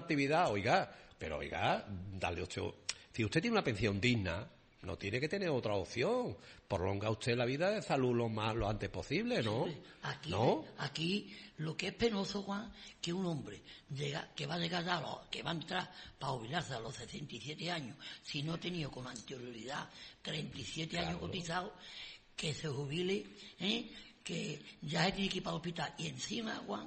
actividad, oiga, dale 8. Si usted tiene una pensión digna, no tiene que tener otra opción. Prolonga usted la vida de salud lo antes posible, ¿no? Aquí lo que es penoso, Juan, que un hombre que va a llegar que va a entrar para jubilarse a los 67 años, si no ha tenido con anterioridad 37 años cotizados, que se jubile, que ya se tiene que ir para el hospital. Y encima, Juan,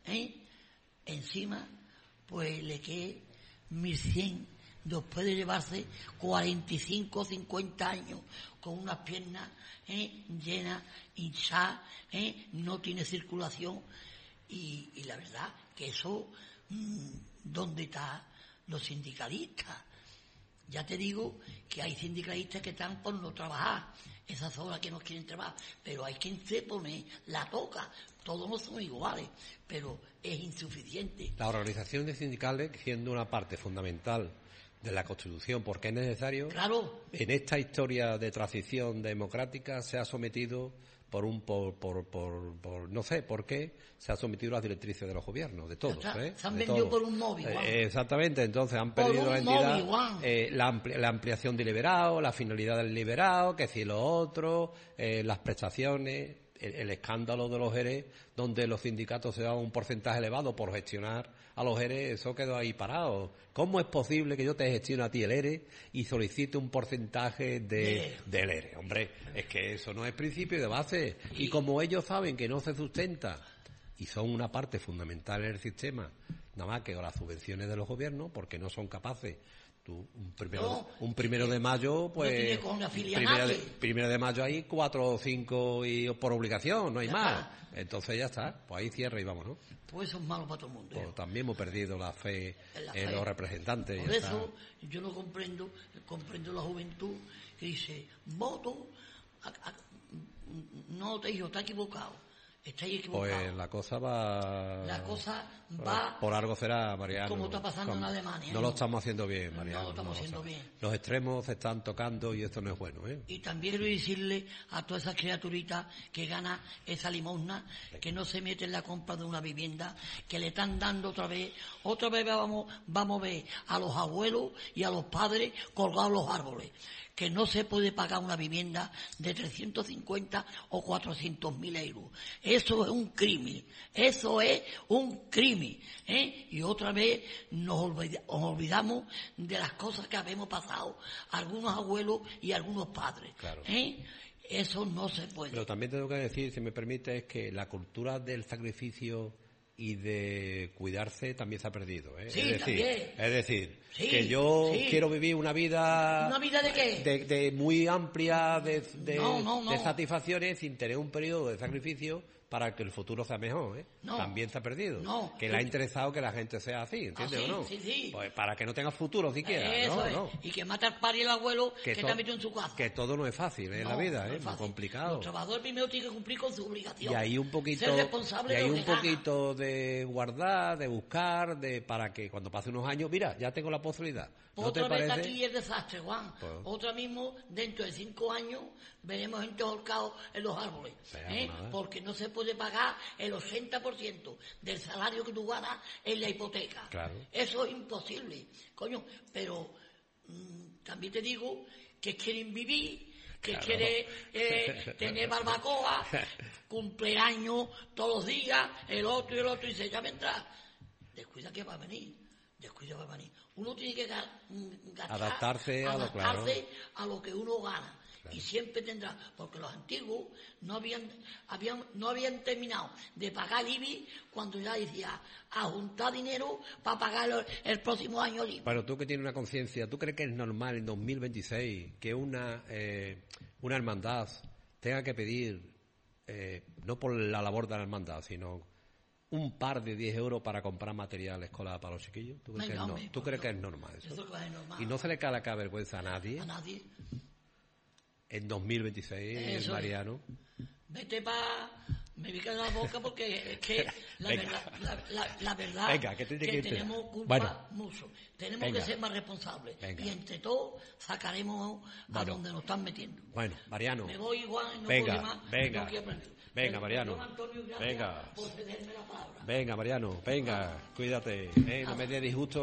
pues le quede 1.100 después de llevarse 45 o 50 años con unas piernas llenas, hinchadas, no tiene circulación, y la verdad que eso, ¿dónde están los sindicalistas? Ya te digo que hay sindicalistas que están por no trabajar, esas horas que no quieren trabajar, pero hay quien se pone la toca. Todos no son iguales, pero es insuficiente. La organización de sindicales, siendo una parte fundamental de la Constitución, porque es necesario, claro, en esta historia de transición democrática se ha sometido por no sé por qué, se ha sometido a las directrices de los gobiernos, de todos. Se han vendido por un móvil, Juan. Exactamente, entonces han perdido la entidad, la ampliación del liberado, la finalidad del liberado, que si lo otro, las prestaciones, el escándalo de los ERE, donde los sindicatos se daban un porcentaje elevado por gestionar a los ERE, eso quedó ahí parado. ¿Cómo es posible que yo te gestione a ti el ERE y solicite un porcentaje del ERE? Hombre, es que eso no es principio de base. Y como ellos saben que no se sustenta y son una parte fundamental en el sistema, nada más que las subvenciones de los gobiernos, porque no son capaces. Un primero de mayo, pues, primero de mayo hay 4 o 5 y por obligación, no hay más. Entonces ya está, pues ahí cierra y vámonos. Pues eso es malo para todo el mundo. Pues también hemos perdido la fe en los representantes. Por eso yo no comprendo la juventud que dice, voto, no te digo, está equivocado. Estáis equivocados. Pues la cosa va... Por algo será, Mariano. Como está pasando en Alemania. No lo estamos haciendo bien, Mariano. No lo estamos haciendo bien. Los extremos se están tocando y esto no es bueno, ¿eh? Y también quiero decirle a todas esas criaturitas que ganan esa limosna, que no se meten en la compra de una vivienda, que le están dando otra vez vamos a ver a los abuelos y a los padres colgados los árboles. Que no se puede pagar una vivienda de 350 o 400.000 euros. Eso es un crimen. Y otra vez nos olvidamos de las cosas que habemos pasado algunos abuelos y algunos padres. Claro. Eso no se puede. Pero también tengo que decir, si me permite, es que la cultura del sacrificio y de cuidarse también se ha perdido, ¿eh? Sí, es decir, que yo quiero vivir una vida ¿de qué? de muy amplia de satisfacciones sin tener un periodo de sacrificio para que el futuro sea mejor, ¿eh? También se ha perdido. Que le ha interesado que la gente sea así, ¿entiendes o no? Sí. Pues para que no tenga futuro siquiera, Eso es. Y que mata al padre y el abuelo que está metido en su casa. Que todo no es fácil en la vida, es muy complicado. Los trabajadores primero tienen que cumplir con su obligación. Y hay un poquito, ser responsable de guardar, de buscar, para que cuando pase unos años, mira, ya tengo la posibilidad. ¿No Otra te vez parece? aquí el desastre, Juan. Pues, otra mismo, dentro de 5 años, veremos gente ahorcada en los árboles. Porque no se puede pagar el 80% del salario que tú ganas en la hipoteca. Claro. Eso es imposible, coño. Pero también te digo que quieren vivir, que quiere tener barbacoa, cumpleaños todos los días, el otro, y dice, ya vendrá. Descuida que va a venir. Uno tiene que adaptarse a lo que uno gana. Claro. Y siempre tendrá, porque los antiguos no habían terminado de pagar el IBI cuando ya decía a juntar dinero para pagar el próximo año el IBI. Pero tú que tienes una conciencia, ¿tú crees que es normal en 2026 que una hermandad tenga que pedir, no por la labor de la hermandad, sino un par de 10 euros para comprar material escolar para los chiquillos? ¿Tú crees que es normal eso? Eso es normal. ¿Y no se le cae la vergüenza a nadie? A nadie. En 2026, Mariano. Vete me pica en la boca porque es que la verdad Venga, que tenemos culpa mucho. Tenemos que ser más responsables. Y entre todos sacaremos a donde nos están metiendo. Bueno, Mariano. Me voy igual, no venga, puedo más. Venga, pero Mariano. Antonio, venga. Por cederme la palabra. Venga, Mariano, venga, cuídate. No me des disgusto.